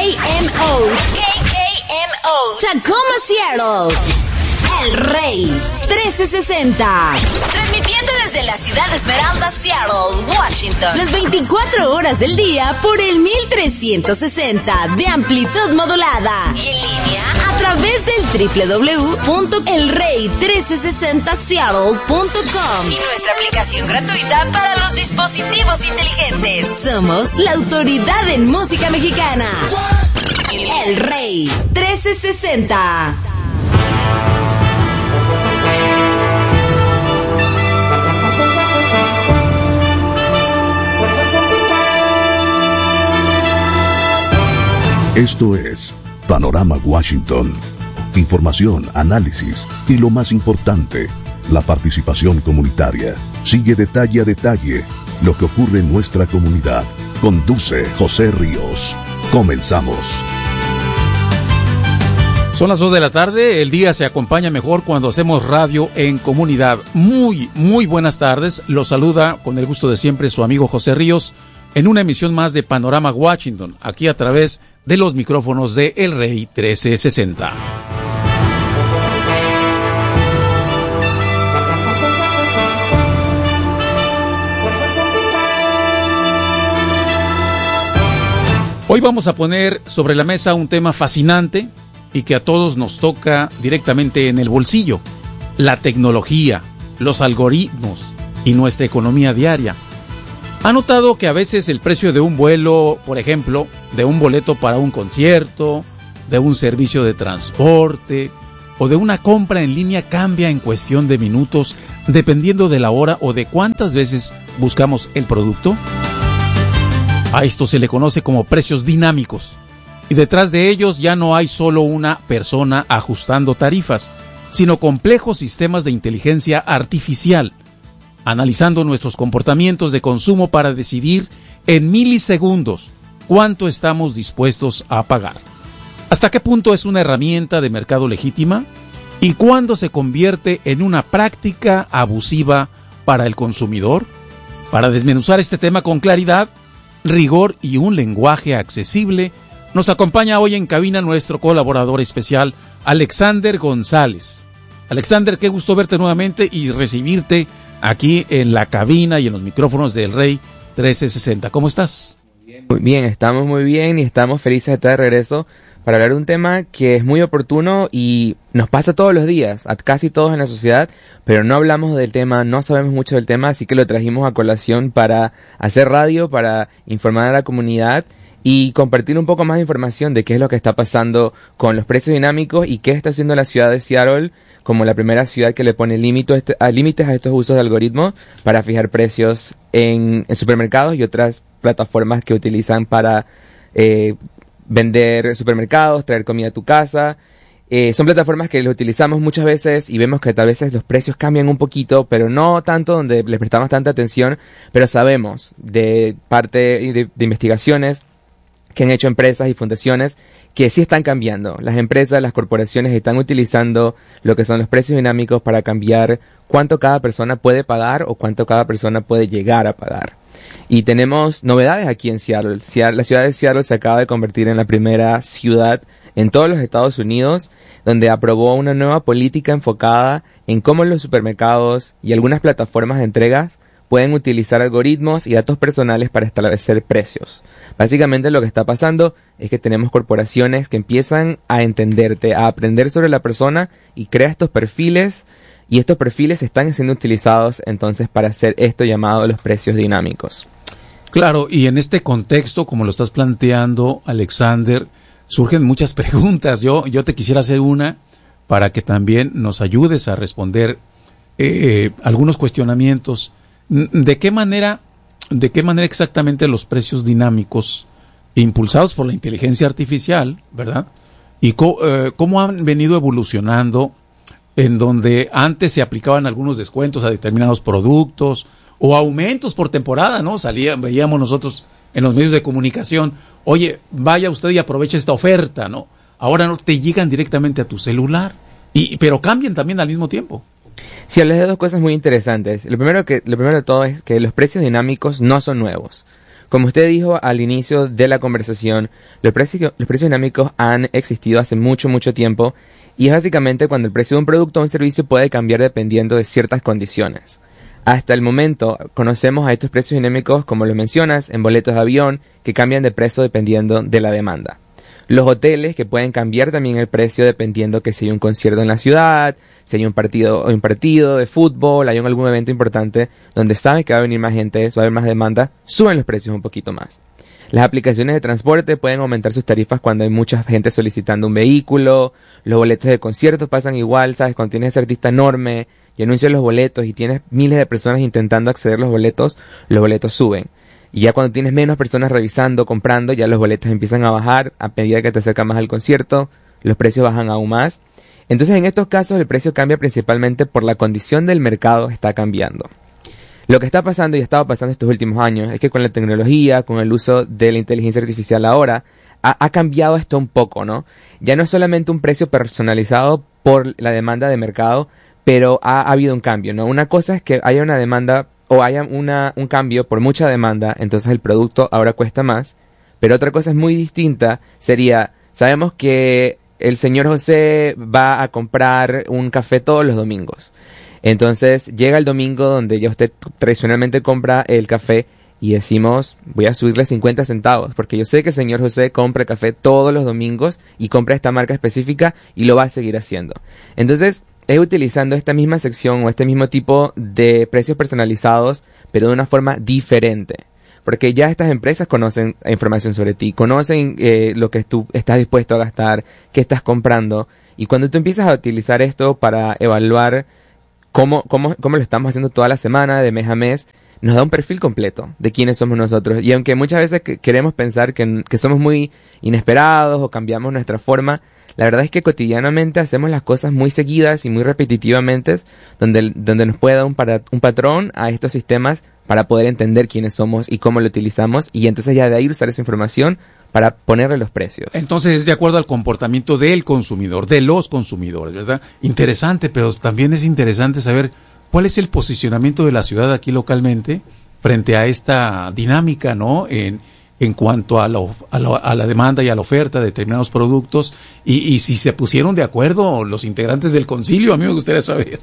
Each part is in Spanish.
Tacoma, Seattle. El Rey 1360. Transmitiendo desde la ciudad de Esmeralda, Seattle, Washington. Las 24 horas del día por el 1360 de amplitud modulada. Y en línea a través del www.elrey1360seattle.com. Y nuestra aplicación gratuita para los dispositivos inteligentes. Somos la autoridad en música mexicana. El Rey 1360. Esto es Panorama Washington. Información, análisis y lo más importante, la participación comunitaria. Sigue detalle a detalle lo que ocurre en nuestra comunidad. Conduce José Ríos. Comenzamos. Son las 2 de la tarde, el día se acompaña mejor cuando hacemos radio en comunidad. Muy buenas tardes, los saluda con el gusto de siempre su amigo José Ríos en una emisión más de Panorama Washington, aquí a través de los micrófonos de El Rey 1360. Hoy vamos a poner sobre la mesa un tema fascinante y que a todos nos toca directamente en el bolsillo: la tecnología, los algoritmos y nuestra economía diaria. ¿Ha notado que a veces el precio de un vuelo, por ejemplo, de un boleto para un concierto, de un servicio de transporte o de una compra en línea cambia en cuestión de minutos dependiendo de la hora o de cuántas veces buscamos el producto? A esto se le conoce como precios dinámicos. Y detrás de ellos ya no hay solo una persona ajustando tarifas, sino complejos sistemas de inteligencia artificial, analizando nuestros comportamientos de consumo para decidir en milisegundos cuánto estamos dispuestos a pagar. ¿Hasta qué punto es una herramienta de mercado legítima? ¿Y cuándo se convierte en una práctica abusiva para el consumidor? Para desmenuzar este tema con claridad, rigor y un lenguaje accesible, nos acompaña hoy en cabina nuestro colaborador especial, Alexander González. Alexander, qué gusto verte nuevamente y recibirte aquí en la cabina y en los micrófonos del Rey 1360. ¿Cómo estás? Muy bien, estamos muy bien y estamos felices de estar de regreso para hablar de un tema que es muy oportuno y nos pasa todos los días, a casi todos en la sociedad, pero no hablamos del tema, no sabemos mucho del tema, así que lo trajimos a colación para hacer radio, para informar a la comunidad y compartir un poco más de información de qué es lo que está pasando con los precios dinámicos y qué está haciendo la ciudad de Seattle como la primera ciudad que le pone límites a estos usos de algoritmos para fijar precios en supermercados y otras plataformas que utilizan para vender supermercados, traer comida a tu casa. Son plataformas que las utilizamos muchas veces y vemos que tal vez los precios cambian un poquito, pero no tanto donde les prestamos tanta atención, pero sabemos de parte de investigaciones que han hecho empresas y fundaciones que sí están cambiando. Las empresas, las corporaciones están utilizando lo que son los precios dinámicos para cambiar cuánto cada persona puede pagar o cuánto cada persona puede llegar a pagar. Y tenemos novedades aquí en Seattle. La ciudad de Seattle se acaba de convertir en la primera ciudad en todos los Estados Unidos donde aprobó una nueva política enfocada en cómo los supermercados y algunas plataformas de entregas pueden utilizar algoritmos y datos personales para establecer precios. Básicamente lo que está pasando es que tenemos corporaciones que empiezan a entenderte, a aprender sobre la persona y crea estos perfiles, y estos perfiles están siendo utilizados entonces para hacer esto llamado los precios dinámicos. Claro, y en este contexto, como lo estás planteando, Alexander, surgen muchas preguntas. Yo te quisiera hacer una para que también nos ayudes a responder algunos cuestionamientos. ¿De qué manera exactamente los precios dinámicos, impulsados por la inteligencia artificial, ¿verdad? Y cómo han venido evolucionando, en donde antes se aplicaban algunos descuentos a determinados productos o aumentos por temporada, ¿no? Veíamos nosotros en los medios de comunicación, oye, vaya usted y aproveche esta oferta, ¿no? Ahora no te llegan directamente a tu celular, pero cambian también al mismo tiempo. Sí, hablas de dos cosas muy interesantes. Lo primero de todo es que los precios dinámicos no son nuevos. Como usted dijo al inicio de la conversación, los precios dinámicos han existido hace mucho, mucho tiempo y es básicamente cuando el precio de un producto o un servicio puede cambiar dependiendo de ciertas condiciones. Hasta el momento conocemos a estos precios dinámicos, como lo mencionas, en boletos de avión que cambian de precio dependiendo de la demanda. Los hoteles que pueden cambiar también el precio dependiendo que si hay un concierto en la ciudad, si hay un partido de fútbol, hay algún evento importante donde saben que va a venir más gente, va a haber más demanda, suben los precios un poquito más. Las aplicaciones de transporte pueden aumentar sus tarifas cuando hay mucha gente solicitando un vehículo, los boletos de conciertos pasan igual, ¿sabes? Cuando tienes ese artista enorme y anuncian los boletos y tienes miles de personas intentando acceder a los boletos suben. Y ya cuando tienes menos personas revisando, comprando, ya los boletos empiezan a bajar a medida que te acercas más al concierto, los precios bajan aún más. Entonces en estos casos el precio cambia principalmente por la condición del mercado está cambiando. Lo que está pasando y ha estado pasando estos últimos años es que con la tecnología, con el uso de la inteligencia artificial ahora, ha cambiado esto un poco, ¿no? Ya no es solamente un precio personalizado por la demanda de mercado, pero ha habido un cambio, ¿no? Una cosa es que haya una demanda o haya un cambio por mucha demanda, entonces el producto ahora cuesta más, pero otra cosa es muy distinta, sería, sabemos que el señor José va a comprar un café todos los domingos, entonces llega el domingo donde ya usted tradicionalmente compra el café y decimos, voy a subirle 50 centavos, porque yo sé que el señor José compra café todos los domingos y compra esta marca específica y lo va a seguir haciendo. Entonces, es utilizando esta misma sección o este mismo tipo de precios personalizados, pero de una forma diferente. Porque ya estas empresas conocen información sobre ti, conocen lo que tú estás dispuesto a gastar, qué estás comprando. Y cuando tú empiezas a utilizar esto para evaluar cómo lo estamos haciendo toda la semana, de mes a mes, nos da un perfil completo de quiénes somos nosotros. Y aunque muchas veces queremos pensar que somos muy inesperados o cambiamos nuestra forma, la verdad es que cotidianamente hacemos las cosas muy seguidas y muy repetitivamente, donde nos puede dar un patrón a estos sistemas para poder entender quiénes somos y cómo lo utilizamos, y entonces ya de ahí usar esa información para ponerle los precios. Entonces es de acuerdo al comportamiento del consumidor, de los consumidores, ¿verdad? Interesante, pero también es interesante saber cuál es el posicionamiento de la ciudad aquí localmente frente a esta dinámica, ¿no? En cuanto a la demanda y a la oferta de determinados productos, y si se pusieron de acuerdo los integrantes del concilio, a mí me gustaría saber.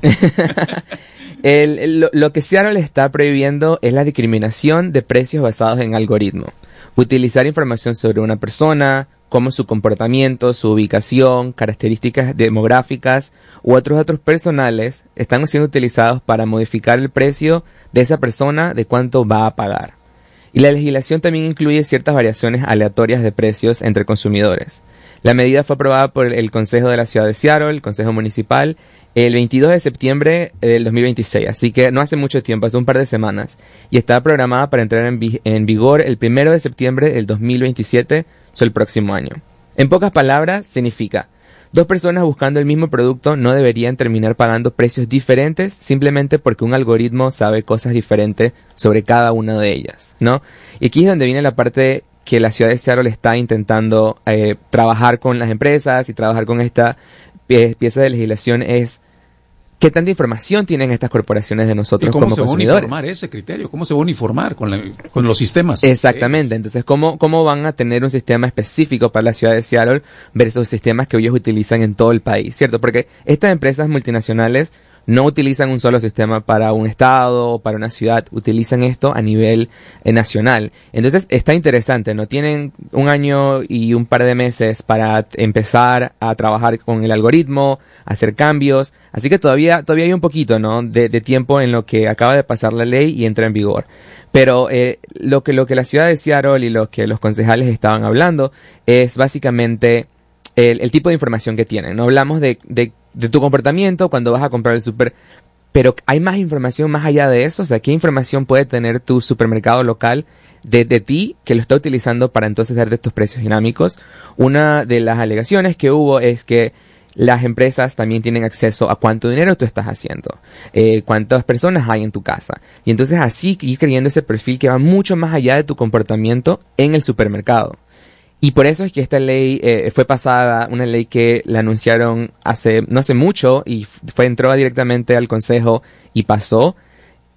Lo que Seattle está prohibiendo es la discriminación de precios basados en algoritmo. Utilizar información sobre una persona, como su comportamiento, su ubicación, características demográficas u otros datos personales están siendo utilizados para modificar el precio de esa persona, de cuánto va a pagar. Y la legislación también incluye ciertas variaciones aleatorias de precios entre consumidores. La medida fue aprobada por el Consejo de la Ciudad de Seattle, el Consejo Municipal, el 22 de septiembre del 2026, así que no hace mucho tiempo, hace un par de semanas, y está programada para entrar en vigor el 1 de septiembre del 2027, el próximo año. En pocas palabras, significa, dos personas buscando el mismo producto no deberían terminar pagando precios diferentes simplemente porque un algoritmo sabe cosas diferentes sobre cada una de ellas, ¿no? Y aquí es donde viene la parte que la ciudad de Seattle está intentando trabajar con las empresas y trabajar con esta pieza de legislación es ¿qué tanta información tienen estas corporaciones de nosotros como consumidores? ¿Cómo se va a uniformar ese criterio? ¿Cómo se va a uniformar con los sistemas? Exactamente. Entonces, ¿cómo van a tener un sistema específico para la ciudad de Seattle versus sistemas que ellos utilizan en todo el país? ¿Cierto? Porque estas empresas multinacionales no utilizan un solo sistema para un estado o para una ciudad, utilizan esto a nivel nacional. Entonces está interesante, ¿no? Tienen un año y un par de meses para empezar a trabajar con el algoritmo, hacer cambios, así que todavía hay un poquito, ¿no? de tiempo en lo que acaba de pasar la ley y entra en vigor. Pero lo que la ciudad de Seattle y lo que los concejales estaban hablando es básicamente el tipo de información que tienen. No hablamos de tu comportamiento cuando vas a comprar el súper, pero hay más información más allá de eso. O sea, ¿qué información puede tener tu supermercado local de ti que lo está utilizando para entonces darte estos precios dinámicos? Una de las alegaciones que hubo es que las empresas también tienen acceso a cuánto dinero tú estás haciendo, cuántas personas hay en tu casa. Y entonces así ir creyendo ese perfil que va mucho más allá de tu comportamiento en el supermercado. Y por eso es que esta ley fue pasada, una ley que la anunciaron no hace mucho y entró directamente al Consejo y pasó.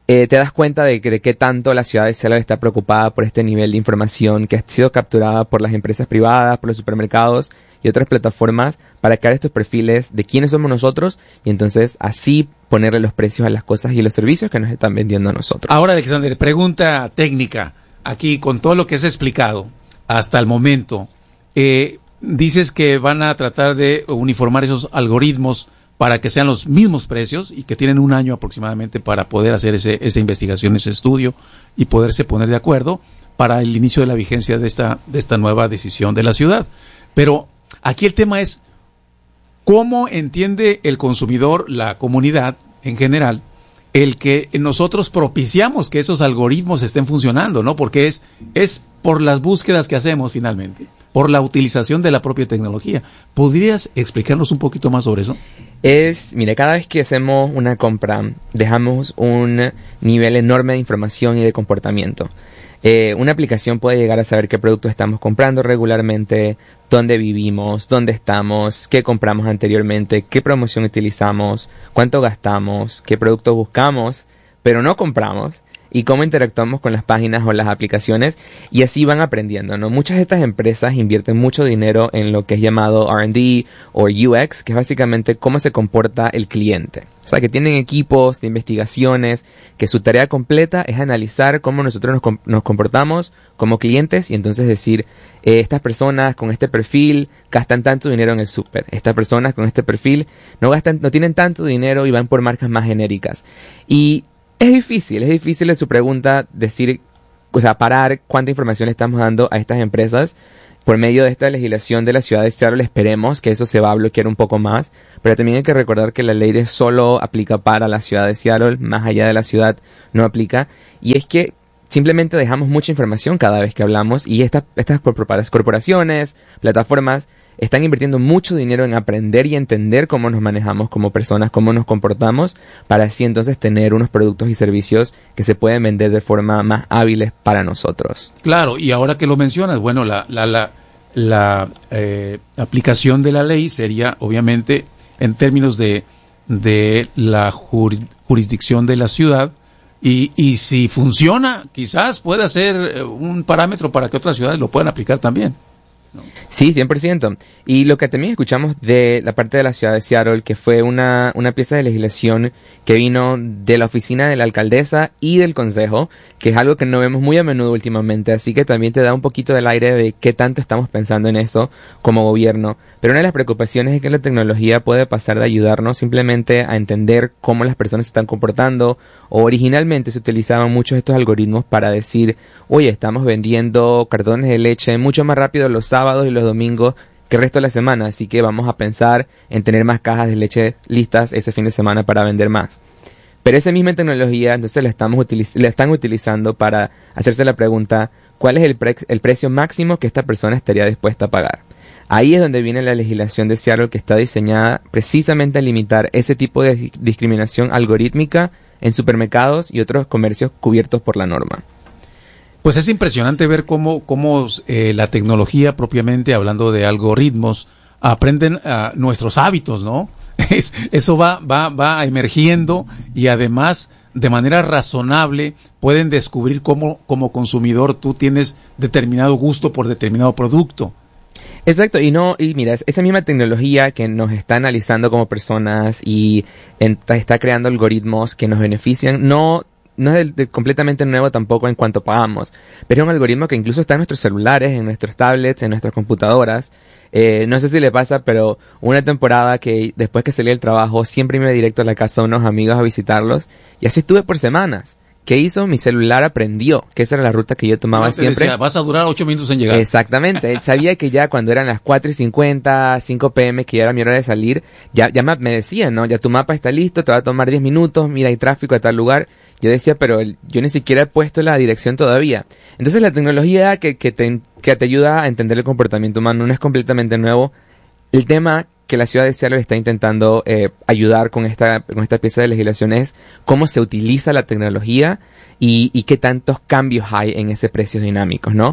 te das cuenta de qué tanto la ciudad de Seattle está preocupada por este nivel de información que ha sido capturada por las empresas privadas, por los supermercados y otras plataformas para crear estos perfiles de quiénes somos nosotros y entonces así ponerle los precios a las cosas y los servicios que nos están vendiendo a nosotros. Ahora, Alexander, pregunta técnica. Aquí, con todo lo que has explicado hasta el momento, dices que van a tratar de uniformar esos algoritmos para que sean los mismos precios y que tienen un año aproximadamente para poder hacer esa investigación, ese estudio y poderse poner de acuerdo para el inicio de la vigencia de esta nueva decisión de la ciudad. Pero aquí el tema es cómo entiende el consumidor, la comunidad en general, el que nosotros propiciamos que esos algoritmos estén funcionando, ¿no? Porque es por las búsquedas que hacemos finalmente, por la utilización de la propia tecnología. ¿Podrías explicarnos un poquito más sobre eso? Mira, cada vez que hacemos una compra, dejamos un nivel enorme de información y de comportamiento. Una aplicación puede llegar a saber qué productos estamos comprando regularmente, dónde vivimos, dónde estamos, qué compramos anteriormente, qué promoción utilizamos, cuánto gastamos, qué productos buscamos, pero no compramos, y cómo interactuamos con las páginas o las aplicaciones, y así van aprendiendo, ¿no? Muchas de estas empresas invierten mucho dinero en lo que es llamado R&D o UX, que es básicamente cómo se comporta el cliente. O sea, que tienen equipos de investigaciones, que su tarea completa es analizar cómo nosotros nos comportamos como clientes y entonces decir, estas personas con este perfil gastan tanto dinero en el súper, estas personas con este perfil no tienen tanto dinero y van por marcas más genéricas. Y es difícil de su pregunta decir, o sea, parar cuánta información le estamos dando a estas empresas. Por medio de esta legislación de la ciudad de Seattle esperemos que eso se va a bloquear un poco más, pero también hay que recordar que la ley solo aplica para la ciudad de Seattle, más allá de la ciudad no aplica, y es que simplemente dejamos mucha información cada vez que hablamos y estas corporaciones, plataformas, están invirtiendo mucho dinero en aprender y entender cómo nos manejamos como personas, cómo nos comportamos, para así entonces tener unos productos y servicios que se pueden vender de forma más hábiles para nosotros. Claro, y ahora que lo mencionas, bueno, la aplicación de la ley sería, obviamente, en términos de la jurisdicción de la ciudad, y si funciona, quizás pueda ser un parámetro para que otras ciudades lo puedan aplicar también, ¿no? Sí, 100%. Y lo que también escuchamos de la parte de la ciudad de Seattle, que fue una pieza de legislación que vino de la oficina de la alcaldesa y del consejo, que es algo que no vemos muy a menudo últimamente, así que también te da un poquito del aire de qué tanto estamos pensando en eso como gobierno. Pero una de las preocupaciones es que la tecnología puede pasar de ayudarnos simplemente a entender cómo las personas se están comportando, o originalmente se utilizaban muchos de estos algoritmos para decir, oye, estamos vendiendo cartones de leche mucho más rápido los sábados y los domingos que el resto de la semana, así que vamos a pensar en tener más cajas de leche listas ese fin de semana para vender más. Pero esa misma tecnología entonces la están utilizando para hacerse la pregunta, ¿cuál es el precio máximo que esta persona estaría dispuesta a pagar? Ahí es donde viene la legislación de Seattle, que está diseñada precisamente a limitar ese tipo de discriminación algorítmica en supermercados y otros comercios cubiertos por la norma. Pues es impresionante ver cómo la tecnología, propiamente hablando de algoritmos, aprenden nuestros hábitos, ¿no? Eso va emergiendo y además de manera razonable pueden descubrir cómo como consumidor tú tienes determinado gusto por determinado producto. Exacto, y mira, esa misma tecnología que nos está analizando como personas y está creando algoritmos que nos benefician, no es completamente nuevo tampoco en cuanto pagamos, pero es un algoritmo que incluso está en nuestros celulares, en nuestros tablets, en nuestras computadoras. No sé si le pasa, pero una temporada que después que salí del trabajo siempre iba directo a la casa de unos amigos a visitarlos, y así estuve por semanas. ¿Qué hizo? Mi celular aprendió que esa era la ruta que yo tomaba siempre. Decía, vas a durar 8 minutos en llegar. Exactamente. Él sabía que ya cuando eran las 4:50, 5 p.m., que ya era mi hora de salir, ya me decía, ¿no? Ya tu mapa está listo, te va a tomar 10 minutos, mira, hay tráfico a tal lugar. Yo decía, pero yo ni siquiera he puesto la dirección todavía. Entonces la tecnología que te ayuda a entender el comportamiento humano no es completamente nuevo. El tema que la ciudad de Seattle está intentando ayudar con esta pieza de legislación es cómo se utiliza la tecnología y qué tantos cambios hay en ese precios dinámicos, ¿no?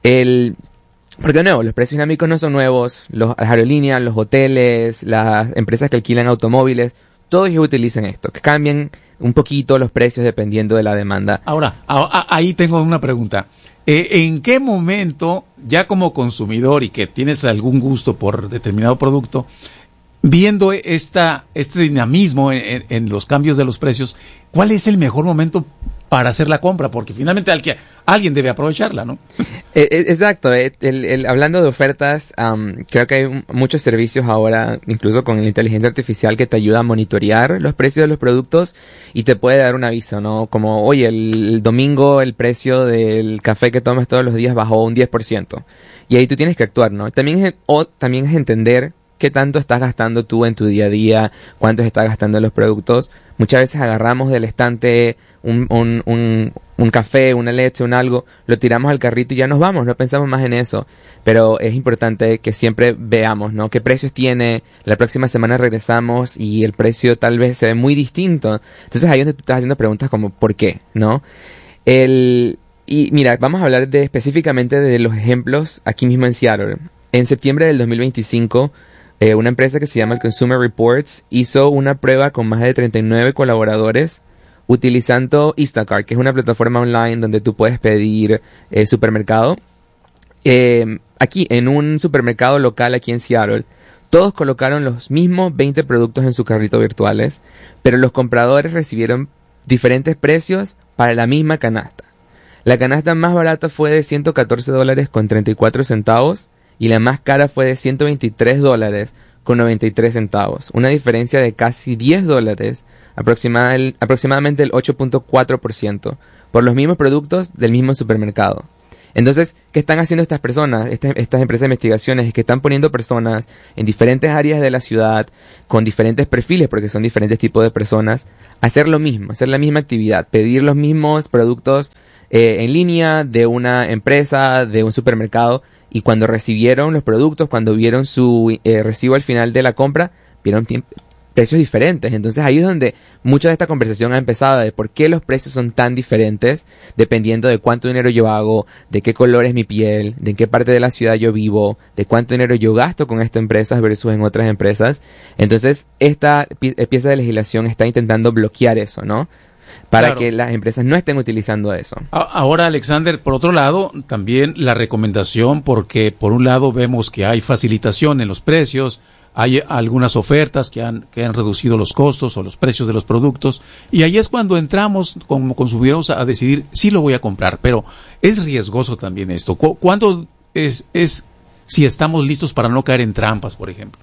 Porque de nuevo, los precios dinámicos no son nuevos, las aerolíneas, los hoteles, las empresas que alquilan automóviles, todos ellos utilizan esto, que cambien un poquito los precios dependiendo de la demanda. Ahora, ahí tengo una pregunta. ¿En qué momento, ya como consumidor y que tienes algún gusto por determinado producto, viendo este dinamismo en los cambios de los precios, cuál es el mejor momento para hacer la compra? Porque finalmente alguien debe aprovecharla, ¿no? Exacto. Hablando de ofertas, creo que hay muchos servicios ahora, incluso con la inteligencia artificial, que te ayuda a monitorear los precios de los productos y te puede dar un aviso, ¿no? Como, oye, el domingo el precio del café que tomas todos los días bajó un 10%. Y ahí tú tienes que actuar, ¿no? También es entender qué tanto estás gastando tú en tu día a día, cuánto estás gastando en los productos. Muchas veces agarramos del estante un café, una leche, un algo, lo tiramos al carrito y ya nos vamos, no pensamos más en eso. Pero es importante que siempre veamos, ¿no? Qué precios tiene, la próxima semana regresamos y el precio tal vez se ve muy distinto. Entonces ahí es donde tú estás haciendo preguntas como ¿por qué? ¿No? Y mira, vamos a hablar específicamente de los ejemplos aquí mismo en Seattle. En septiembre del 2025, una empresa que se llama el Consumer Reports hizo una prueba con más de 39 colaboradores utilizando Instacart, que es una plataforma online donde tú puedes pedir supermercado. Aquí, en un supermercado local aquí en Seattle, todos colocaron los mismos 20 productos en su carrito virtuales, pero los compradores recibieron diferentes precios para la misma canasta. La canasta más barata fue de $114.34 y la más cara fue de $123.93, una diferencia de casi $10, aproximadamente el 8.4%, por los mismos productos del mismo supermercado. Entonces, ¿qué están haciendo estas personas, estas empresas de investigaciones? Es que están poniendo personas en diferentes áreas de la ciudad, con diferentes perfiles, porque son diferentes tipos de personas, a hacer lo mismo, hacer la misma actividad, pedir los mismos productos en línea de una empresa, de un supermercado, y cuando recibieron los productos, cuando vieron su recibo al final de la compra, vieron precios diferentes. Entonces ahí es donde mucha de esta conversación ha empezado, de por qué los precios son tan diferentes dependiendo de cuánto dinero yo hago, de qué color es mi piel, de en qué parte de la ciudad yo vivo, de cuánto dinero yo gasto con esta empresa versus en otras empresas. Entonces esta pieza de legislación está intentando bloquear eso, ¿no? Para que las empresas no estén utilizando eso. Ahora, Alexander, por otro lado, también la recomendación, porque por un lado vemos que hay facilitación en los precios, hay algunas ofertas que han reducido los costos o los precios de los productos, y ahí es cuando entramos como consumidores a decidir si lo voy a comprar, pero es riesgoso también esto. ¿Cuándo es si estamos listos para no caer en trampas, por ejemplo?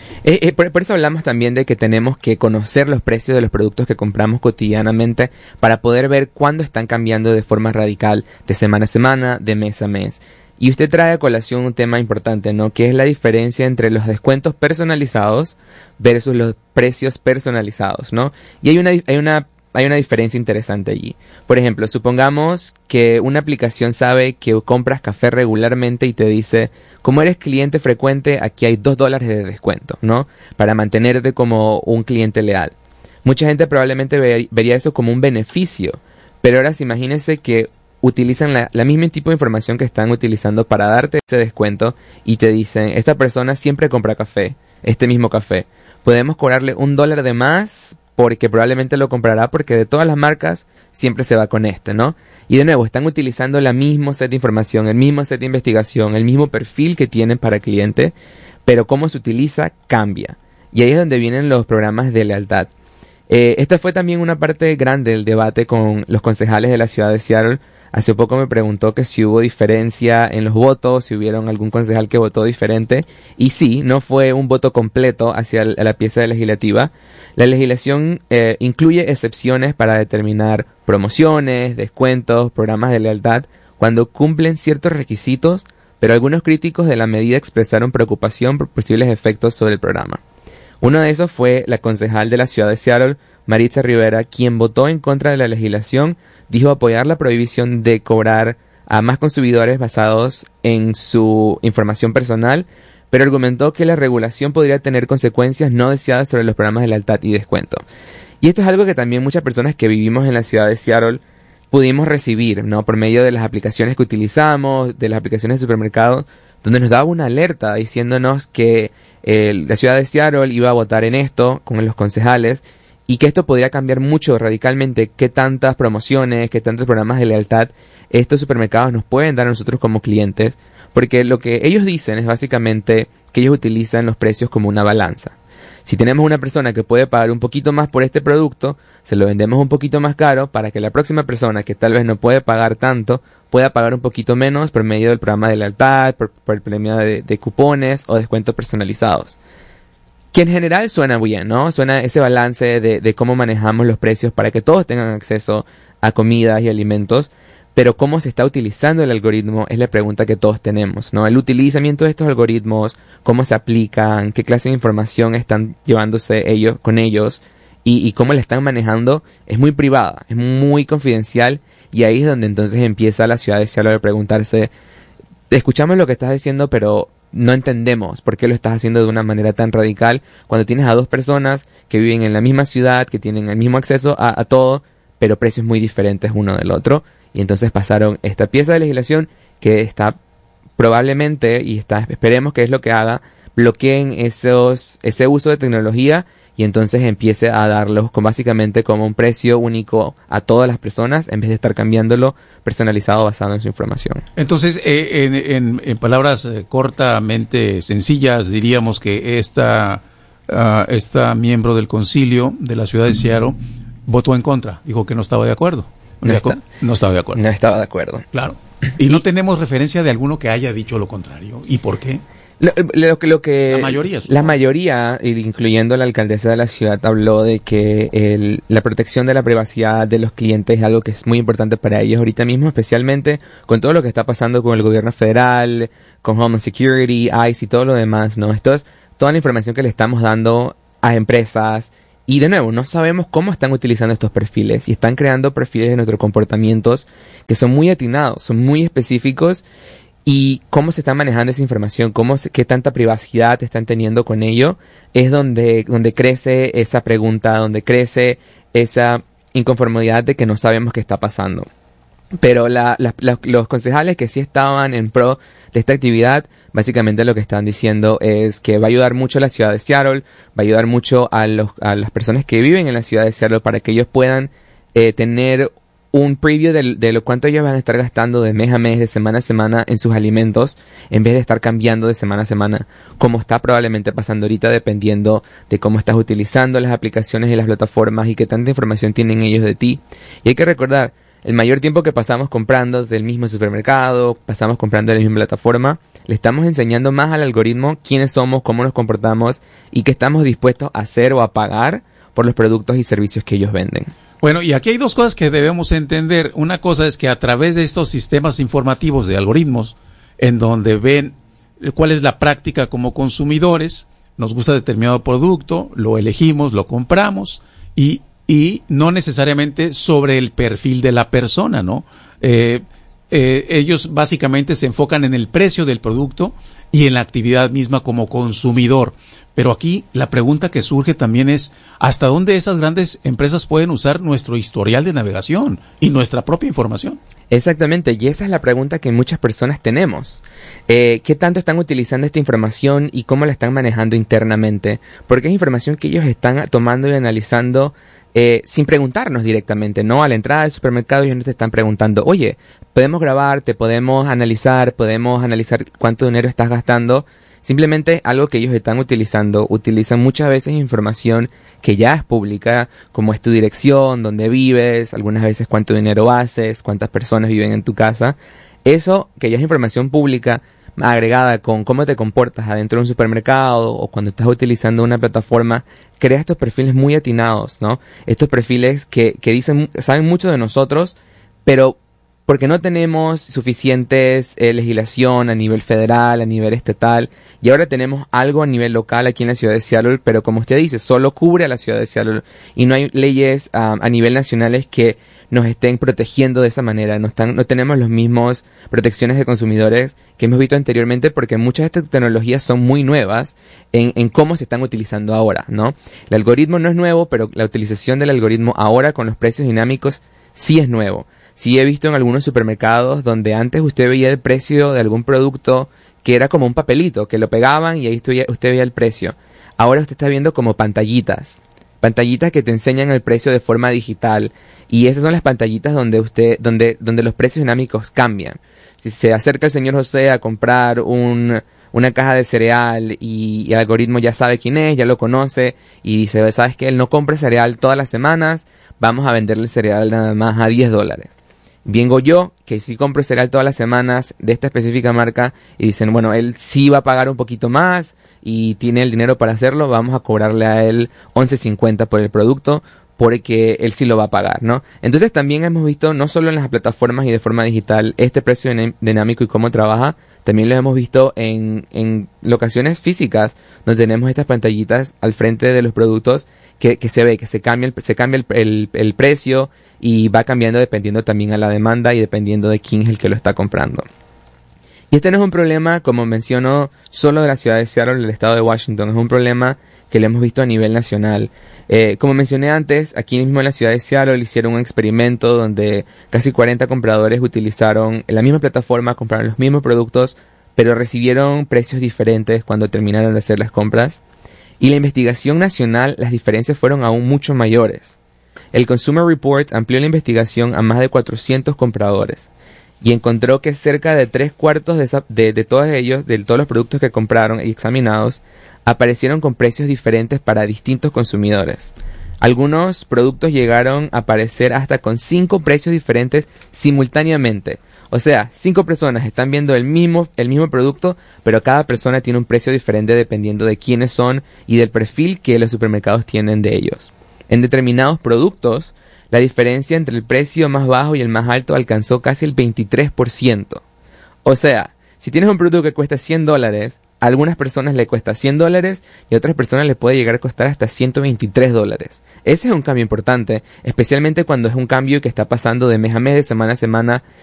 Por eso hablamos también de que tenemos que conocer los precios de los productos que compramos cotidianamente para poder ver cuándo están cambiando de forma radical, de semana a semana, de mes a mes. Y usted trae a colación un tema importante, ¿no? Que es la diferencia entre los descuentos personalizados versus los precios personalizados, ¿no? Y hay una diferencia interesante allí. Por ejemplo, supongamos que una aplicación sabe que compras café regularmente y te dice, como eres cliente frecuente, aquí hay $2 de descuento, ¿no? Para mantenerte como un cliente leal. Mucha gente probablemente vería eso como un beneficio, pero ahora imagínense que utilizan la misma tipo de información que están utilizando para darte ese descuento y te dicen, esta persona siempre compra café, este mismo café. Podemos cobrarle $1 de más porque probablemente lo comprará porque de todas las marcas siempre se va con este, ¿no? Y de nuevo, están utilizando el mismo set de información, el mismo set de investigación, el mismo perfil que tienen para cliente, pero cómo se utiliza cambia. Y ahí es donde vienen los programas de lealtad. Esta fue también una parte grande del debate con los concejales de la ciudad de Seattle. Hace poco me preguntó que si hubo diferencia en los votos, si hubieron algún concejal que votó diferente. Y sí, no fue un voto completo hacia la pieza legislativa. La legislación incluye excepciones para determinar promociones, descuentos, programas de lealtad, cuando cumplen ciertos requisitos, pero algunos críticos de la medida expresaron preocupación por posibles efectos sobre el programa. Uno de esos fue la concejal de la ciudad de Seattle, Maritza Rivera, quien votó en contra de la legislación. Dijo apoyar la prohibición de cobrar a más consumidores basados en su información personal, pero argumentó que la regulación podría tener consecuencias no deseadas sobre los programas de lealtad y descuento. Y esto es algo que también muchas personas que vivimos en la ciudad de Seattle pudimos recibir, ¿no? Por medio de las aplicaciones que utilizamos, de las aplicaciones de supermercados, donde nos daba una alerta diciéndonos que la ciudad de Seattle iba a votar en esto con los concejales y que esto podría cambiar mucho radicalmente qué tantas promociones, qué tantos programas de lealtad estos supermercados nos pueden dar a nosotros como clientes, porque lo que ellos dicen es básicamente que ellos utilizan los precios como una balanza. Si tenemos una persona que puede pagar un poquito más por este producto, se lo vendemos un poquito más caro para que la próxima persona que tal vez no puede pagar tanto, pueda pagar un poquito menos por medio del programa de lealtad, por el premio de cupones o descuentos personalizados. Que en general suena bien, ¿no? Suena ese balance de cómo manejamos los precios para que todos tengan acceso a comidas y alimentos, pero cómo se está utilizando el algoritmo es la pregunta que todos tenemos, ¿no? El utilizamiento de estos algoritmos, cómo se aplican, qué clase de información están llevándose ellos con ellos y cómo la están manejando es muy privada, es muy confidencial, y ahí es donde entonces empieza la ciudad de Seattle a preguntarse, escuchamos lo que estás diciendo, pero no entendemos por qué lo estás haciendo de una manera tan radical cuando tienes a dos personas que viven en la misma ciudad, que tienen el mismo acceso a todo, pero precios muy diferentes uno del otro. Y entonces pasaron esta pieza de legislación que está probablemente, y esperemos que es lo que haga, bloqueen ese uso de tecnología y entonces empiece a darlos básicamente como un precio único a todas las personas en vez de estar cambiándolo personalizado basado en su información. Entonces, en palabras cortamente sencillas, diríamos que esta miembro del concilio de la ciudad de Seattle votó en contra, dijo que no estaba de acuerdo. No estaba de acuerdo. No estaba de acuerdo. Claro. Y no tenemos referencia de alguno que haya dicho lo contrario. ¿Y por qué? Lo que la mayoría, incluyendo la alcaldesa de la ciudad, habló de que la protección de la privacidad de los clientes es algo que es muy importante para ellos ahorita mismo, especialmente con todo lo que está pasando con el gobierno federal, con Homeland Security, ICE y todo lo demás, ¿no? Esto es toda la información que le estamos dando a empresas. Y de nuevo, no sabemos cómo están utilizando estos perfiles y están creando perfiles de nuestros comportamientos que son muy atinados, son muy específicos, y cómo se está manejando esa información, qué tanta privacidad están teniendo con ello, es donde crece esa pregunta, donde crece esa inconformidad de que no sabemos qué está pasando. Pero los concejales que sí estaban en pro de esta actividad, básicamente lo que están diciendo es que va a ayudar mucho a la ciudad de Seattle, va a ayudar mucho a las personas que viven en la ciudad de Seattle para que ellos puedan tener un preview de lo cuánto ellos van a estar gastando de mes a mes, de semana a semana en sus alimentos, en vez de estar cambiando de semana a semana, como está probablemente pasando ahorita, dependiendo de cómo estás utilizando las aplicaciones y las plataformas y qué tanta información tienen ellos de ti. Y hay que recordar, el mayor tiempo que pasamos comprando del mismo supermercado, pasamos comprando de la misma plataforma, le estamos enseñando más al algoritmo quiénes somos, cómo nos comportamos y qué estamos dispuestos a hacer o a pagar por los productos y servicios que ellos venden. Bueno, y aquí hay dos cosas que debemos entender. Una cosa es que a través de estos sistemas informativos de algoritmos, en donde ven cuál es la práctica como consumidores, nos gusta determinado producto, lo elegimos, lo compramos, y no necesariamente sobre el perfil de la persona, ¿no? Ellos básicamente se enfocan en el precio del producto y en la actividad misma como consumidor. Pero aquí la pregunta que surge también es, ¿hasta dónde esas grandes empresas pueden usar nuestro historial de navegación y nuestra propia información? Exactamente, y esa es la pregunta que muchas personas tenemos. ¿Qué tanto están utilizando esta información y cómo la están manejando internamente? Porque es información que ellos están tomando y analizando sin preguntarnos directamente, ¿no? A la entrada del supermercado ellos no te están preguntando, oye, podemos grabarte, podemos analizar cuánto dinero estás gastando. Simplemente algo que ellos están utilizan muchas veces información que ya es pública, como es tu dirección, dónde vives, algunas veces cuánto dinero haces, cuántas personas viven en tu casa. Eso, que ya es información pública, agregada con cómo te comportas adentro de un supermercado o cuando estás utilizando una plataforma, crea estos perfiles muy atinados, ¿no? Estos perfiles que saben mucho de nosotros, pero porque no tenemos suficientes legislación a nivel federal, a nivel estatal, y ahora tenemos algo a nivel local aquí en la ciudad de Seattle, pero como usted dice, solo cubre a la ciudad de Seattle y no hay leyes a nivel nacionales que nos estén protegiendo de esa manera. No tenemos los mismos protecciones de consumidores que hemos visto anteriormente, porque muchas de estas tecnologías son muy nuevas en cómo se están utilizando ahora, ¿no? El algoritmo no es nuevo, pero la utilización del algoritmo ahora con los precios dinámicos sí es nuevo. Sí he visto en algunos supermercados donde antes usted veía el precio de algún producto que era como un papelito, que lo pegaban y ahí usted veía el precio. Ahora usted está viendo como pantallitas pantallitas que te enseñan el precio de forma digital, y esas son las pantallitas donde los precios dinámicos cambian. Si se acerca el señor José a comprar una caja de cereal y el algoritmo ya sabe quién es, ya lo conoce, y dice, ¿sabes qué? Él no compra cereal todas las semanas, vamos a venderle cereal nada más a $10. Vengo yo, que sí compro cereal todas las semanas de esta específica marca, y dicen, bueno, él sí va a pagar un poquito más y tiene el dinero para hacerlo, vamos a cobrarle a él $11.50 por el producto, porque él sí lo va a pagar, ¿no? Entonces también hemos visto, no solo en las plataformas y de forma digital, este precio dinámico y cómo trabaja, también lo hemos visto en locaciones físicas, donde tenemos estas pantallitas al frente de los productos que se ve, que se cambia el precio, y va cambiando dependiendo también a la demanda y dependiendo de quién es el que lo está comprando. Y este no es un problema, como menciono, solo de la ciudad de Seattle, del estado de Washington, es un problema que lo hemos visto a nivel nacional. Como mencioné antes, aquí mismo en la ciudad de Seattle hicieron un experimento donde casi 40 compradores utilizaron la misma plataforma, compraron los mismos productos, pero recibieron precios diferentes cuando terminaron de hacer las compras. Y la investigación nacional, las diferencias fueron aún mucho mayores. El Consumer Report amplió la investigación a más de 400 compradores y encontró que cerca de 3/4 de todos ellos, de todos los productos que compraron y examinados, aparecieron con precios diferentes para distintos consumidores. Algunos productos llegaron a aparecer hasta con 5 precios diferentes simultáneamente. O sea, 5 personas están viendo el mismo producto, pero cada persona tiene un precio diferente dependiendo de quiénes son y del perfil que los supermercados tienen de ellos. En determinados productos, la diferencia entre el precio más bajo y el más alto alcanzó casi el 23%. O sea, si tienes un producto que cuesta $100, a algunas personas le cuesta $100 y a otras personas le puede llegar a costar hasta $123. Ese es un cambio importante, especialmente cuando es un cambio que está pasando de mes a mes, de semana a semana,